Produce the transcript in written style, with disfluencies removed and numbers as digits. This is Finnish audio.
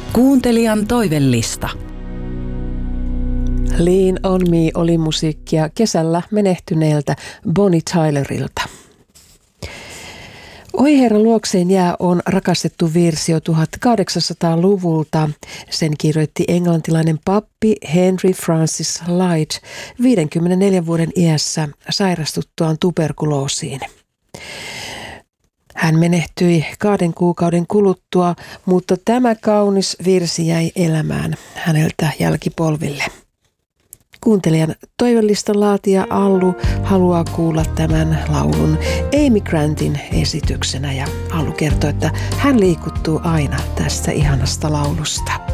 Kuuntelijan toivellista. Lean on me oli musiikkia kesällä menehtyneeltä Bonnie Tylerilta. Oi Herra luokseen jää on rakastettu virsi jo 1800-luvulta. Sen kirjoitti englantilainen pappi Henry Francis Lyte 54 vuoden iässä sairastuttuaan tuberkuloosiin. Hän menehtyi 2 kuukauden kuluttua, mutta tämä kaunis virsi jäi elämään häneltä jälkipolville. Kuuntelijan toivellista laatija Allu haluaa kuulla tämän laulun Amy Grantin esityksenä ja Allu kertoo, että hän liikuttuu aina tästä ihanasta laulusta.